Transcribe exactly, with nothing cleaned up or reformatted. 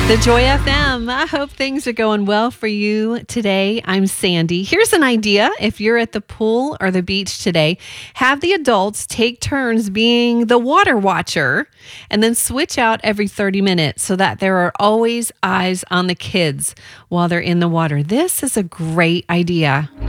The Joy F M. I hope things are going well for you today. I'm Sandy. Here's an idea. If you're at the pool or the beach today, have the adults take turns being the water watcher and then switch out every thirty minutes so that there are always eyes on the kids while they're in the water. This is a great idea.